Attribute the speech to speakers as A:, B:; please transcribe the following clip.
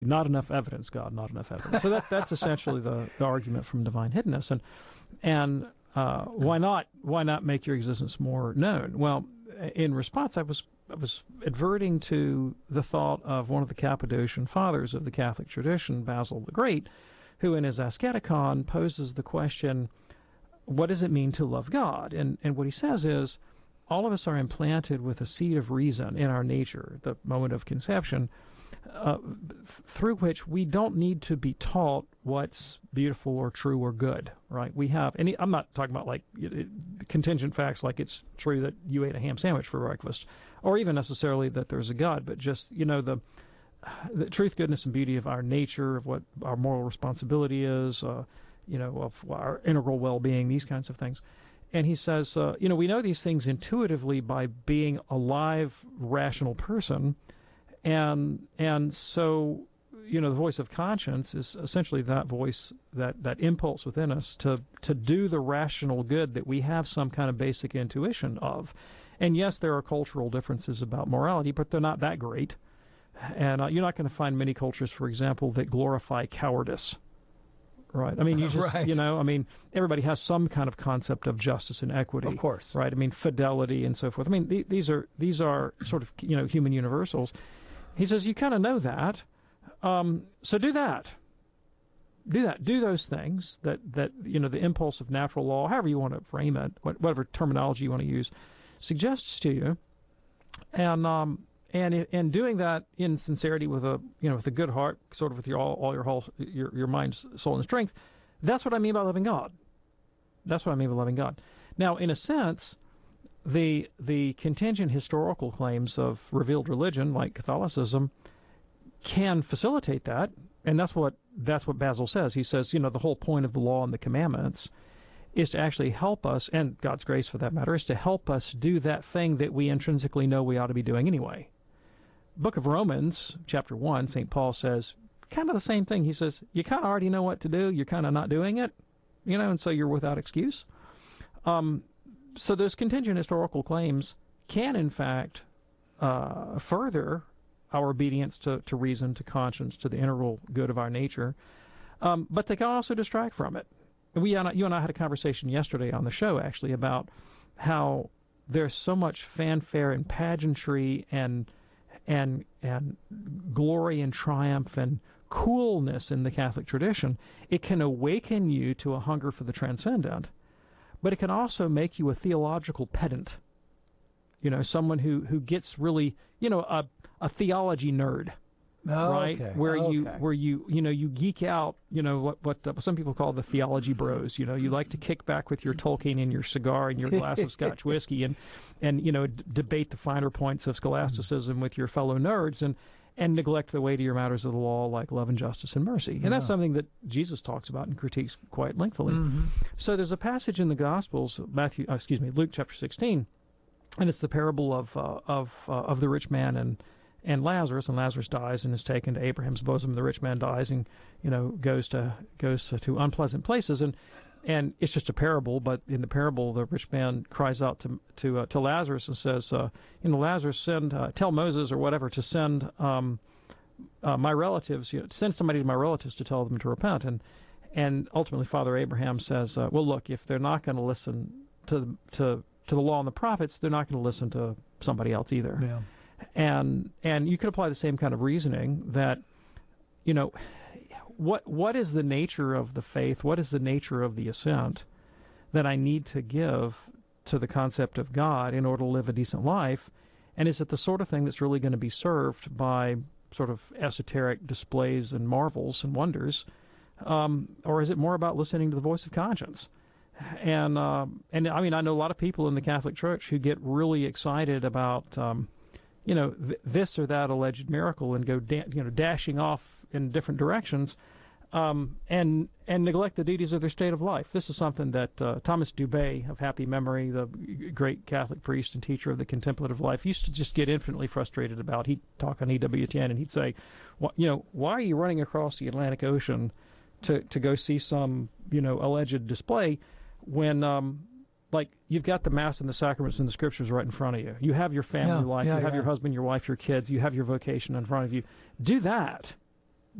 A: not enough evidence, God, not enough evidence. So that's essentially the argument from divine hiddenness. And why not make your existence more known? Well, in response, I was adverting to the thought of one of the Cappadocian fathers of the Catholic tradition, Basil the Great, who in his Asceticon poses the question, what does it mean to love God? And what he says is, all of us are implanted with a seed of reason in our nature, the moment of conception, through which we don't need to be taught what's beautiful or true or good, right? We have, and I'm not talking about like contingent facts like it's true that you ate a ham sandwich for breakfast, or even necessarily that there's a God, but just, the truth, goodness, and beauty of our nature, of what our moral responsibility is, of our integral well-being, these kinds of things. And he says, we know these things intuitively by being a live, rational person. And so, the voice of conscience is essentially that voice, that impulse within us to do the rational good that we have some kind of basic intuition of. And yes, there are cultural differences about morality, but they're not that great. And you're not going to find many cultures, for example, that glorify cowardice. Right. I mean, you just, right. Everybody has some kind of concept of justice and equity.
B: Of course.
A: Right. I mean, fidelity and so forth. I mean, these are sort of, human universals. He says, you kind of know that. So do that. Do those things that, the impulse of natural law, however you want to frame it, whatever terminology you want to use, suggests to you. And doing that in sincerity with with a good heart, sort of with your mind, soul, and strength, that's what I mean by loving God. That's what I mean by loving God. Now, in a sense, the contingent historical claims of revealed religion, like Catholicism, can facilitate that, and that's what Basil says. He says, the whole point of the law and the commandments is to actually help us, and God's grace for that matter, is to help us do that thing that we intrinsically know we ought to be doing anyway. Book of Romans, chapter 1, St. Paul says kind of the same thing. He says, you kind of already know what to do, you're kind of not doing it, and so you're without excuse. So those contingent historical claims can, in fact, further our obedience to reason, to conscience, to the integral good of our nature, but they can also distract from it. You and I had a conversation yesterday on the show, actually, about how there's so much fanfare and pageantry and glory and triumph and coolness in the Catholic tradition. It can awaken you to a hunger for the transcendent, but it can also make you a theological pedant. Someone who gets really, a theology nerd.
B: Oh,
A: right?
B: Okay.
A: Where you geek out, what some people call the theology bros. You like to kick back with your Tolkien and your cigar and your glass of Scotch whiskey and debate the finer points of scholasticism with your fellow nerds and neglect the weightier matters of the law like love and justice and mercy. And that's something that Jesus talks about and critiques quite lengthily. Mm-hmm. So there's a passage in the Gospels, Luke chapter 16, and it's the parable of the rich man and Lazarus dies and is taken to Abraham's bosom. The rich man dies and goes to unpleasant places, and it's just a parable. But in the parable, the rich man cries out to Lazarus and says, Lazarus, tell Moses or whatever to send my relatives, send somebody to my relatives to tell them to repent. And ultimately, Father Abraham says, well, look, if they're not going to listen to the law and the prophets, they're not going to listen to somebody else either.
B: Yeah.
A: And you could apply the same kind of reasoning that, what is the nature of the faith? What is the nature of the assent that I need to give to the concept of God in order to live a decent life? And is it the sort of thing that's really going to be served by sort of esoteric displays and marvels and wonders? Or is it more about listening to the voice of conscience? And I know a lot of people in the Catholic Church who get really excited about this or that alleged miracle and go dashing off in different directions, and neglect the duties of their state of life. This is something that Thomas Dubay of happy memory, the great Catholic priest and teacher of the contemplative life, used to just get infinitely frustrated about. He'd talk on EWTN and he'd say, why are you running across the Atlantic Ocean to go see some alleged display when you've got the Mass and the sacraments and the Scriptures right in front of you. You have your family life, you have your husband, your wife, your kids, you have your vocation in front of you. Do that.